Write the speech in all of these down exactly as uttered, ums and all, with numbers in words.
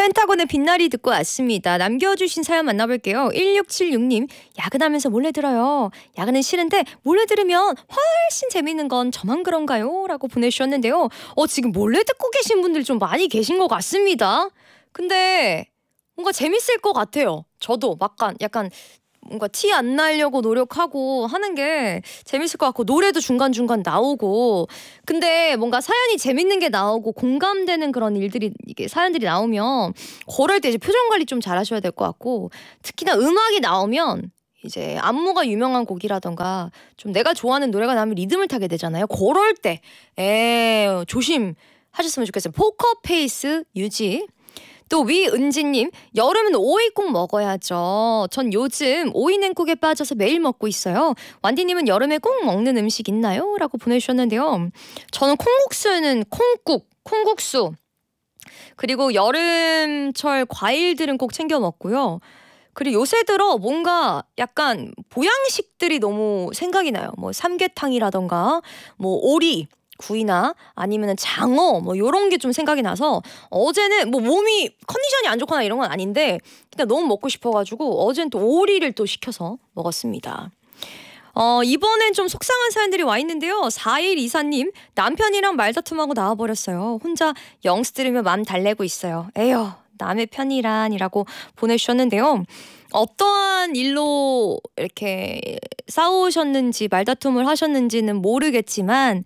펜타곤의 빛나리 듣고 왔습니다. 남겨주신 사연 만나볼게요. 일육칠육 님, 야근하면서 몰래 들어요. 야근은 싫은데 몰래 들으면 훨씬 재밌는 건 저만 그런가요? 라고 보내주셨는데요. 어, 지금 몰래 듣고 계신 분들 좀 많이 계신 것 같습니다. 근데 뭔가 재밌을 것 같아요. 저도 약간 약간 뭔가 티 안 나려고 노력하고 하는 게 재밌을 것 같고, 노래도 중간중간 나오고. 근데 뭔가 사연이 재밌는 게 나오고 공감되는 그런 일들이, 이게 사연들이 나오면 그럴 때 이제 표정 관리 좀 잘하셔야 될 것 같고, 특히나 음악이 나오면 이제 안무가 유명한 곡이라던가 좀 내가 좋아하는 노래가 나오면 리듬을 타게 되잖아요. 그럴 때 에 조심하셨으면 좋겠어요. 포커페이스 유지. 또 위은지님, 여름은 오이 꼭 먹어야죠. 전 요즘 오이 냉국에 빠져서 매일 먹고 있어요. 완디님은 여름에 꼭 먹는 음식 있나요? 라고 보내주셨는데요. 저는 콩국수는 콩국, 콩국수, 그리고 여름철 과일들은 꼭 챙겨 먹고요. 그리고 요새 들어 뭔가 약간 보양식들이 너무 생각이 나요. 뭐 삼계탕이라던가 뭐 오리 구이나 아니면은 장어 뭐 요런 게 좀 생각이 나서, 어제는 뭐 몸이 컨디션이 안 좋거나 이런 건 아닌데 그냥 너무 먹고 싶어가지고 어제는 또 오리를 또 시켜서 먹었습니다. 어, 이번엔 좀 속상한 사연들이 와 있는데요. 사일이사 님, 남편이랑 말다툼하고 나와버렸어요. 혼자 영스 들으며 마음 달래고 있어요. 에휴, 남의 편이란이라고 보내주셨는데요. 어떠한 일로 이렇게 싸우셨는지 말다툼을 하셨는지는 모르겠지만,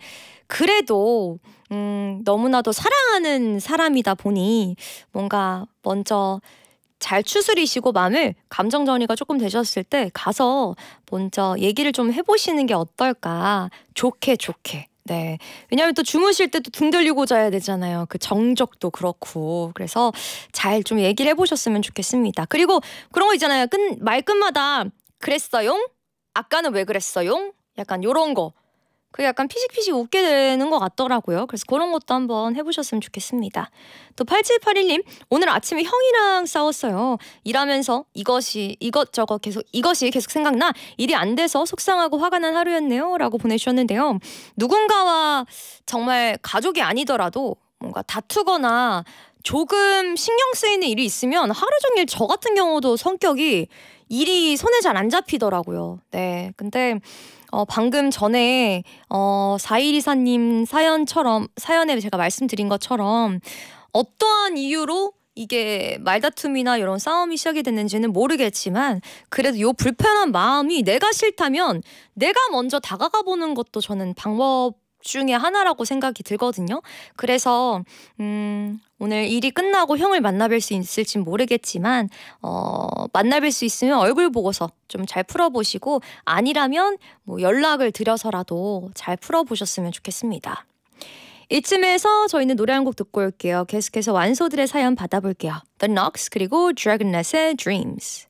그래도 음, 너무나도 사랑하는 사람이다 보니 뭔가 먼저 잘 추스리시고 마음을, 감정 정리가 조금 되셨을 때 가서 먼저 얘기를 좀 해보시는 게 어떨까. 좋게 좋게. 네. 왜냐하면 또 주무실 때도 등 돌리고 자야 되잖아요. 그 정적도 그렇고. 그래서 잘 좀 얘기를 해보셨으면 좋겠습니다. 그리고 그런 거 있잖아요. 끝, 말끝마다 그랬어용? 아까는 왜 그랬어용? 약간 요런 거. 그게 약간 피식피식 웃게 되는 것 같더라고요. 그래서 그런 것도 한번 해보셨으면 좋겠습니다. 또 팔칠팔일 님, 오늘 아침에 형이랑 싸웠어요. 일하면서 이것이 이것저것 계속 이것이 계속 생각나 일이 안 돼서 속상하고 화가 난 하루였네요. 라고 보내주셨는데요. 누군가와 정말 가족이 아니더라도 뭔가 다투거나 조금 신경 쓰이는 일이 있으면 하루 종일, 저 같은 경우도 성격이 일이 손에 잘 안 잡히더라고요. 네, 근데 어, 방금 전에 어, 사일이사 님 사연처럼, 사연에 제가 말씀드린 것처럼 어떠한 이유로 이게 말다툼이나 이런 싸움이 시작이 됐는지는 모르겠지만, 그래도 요 불편한 마음이 내가 싫다면 내가 먼저 다가가 보는 것도 저는 방법 중에 하나라고 생각이 들거든요. 그래서 음, 오늘 일이 끝나고 형을 만나뵐 수 있을진 모르겠지만 어, 만나뵐 수 있으면 얼굴 보고서 좀 잘 풀어보시고, 아니라면 뭐 연락을 드려서라도 잘 풀어보셨으면 좋겠습니다. 이쯤에서 저희는 노래 한 곡 듣고 올게요. 계속해서 완소들의 사연 받아볼게요. The Knox 그리고 Dragonet의 Dreams.